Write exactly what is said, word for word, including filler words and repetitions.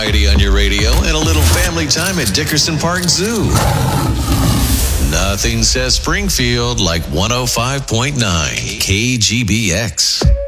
Variety on your radio and a little family time at Dickerson Park Zoo. Nothing says Springfield like one oh five point nine K G B X.